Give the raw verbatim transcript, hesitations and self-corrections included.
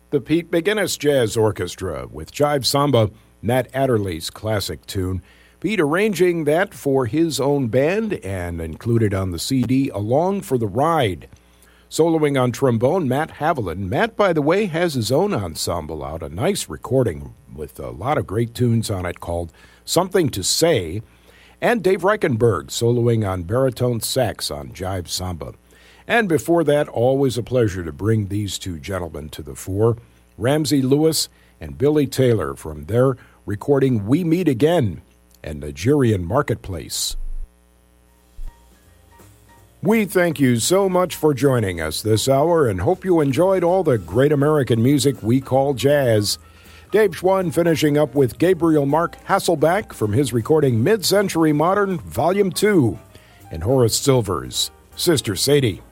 The Pete McGinnis Jazz Orchestra with Jive Samba, Matt Adderley's classic tune. Pete arranging that for his own band and included on the C D Along for the Ride. Soloing on trombone, Matt Haviland. Matt, by the way, has his own ensemble out, a nice recording with a lot of great tunes on it called Something to Say. And Dave Reichenberg soloing on baritone sax on Jive Samba. And before that, always a pleasure to bring these two gentlemen to the fore, Ramsey Lewis and Billy Taylor from their recording We Meet Again and Nigerian Marketplace. We thank you so much for joining us this hour and hope you enjoyed all the great American music we call jazz. Dave Schwann finishing up with Gabriel Mark Hasselback from his recording Mid-Century Modern Volume two and Horace Silver's Sister Sadie.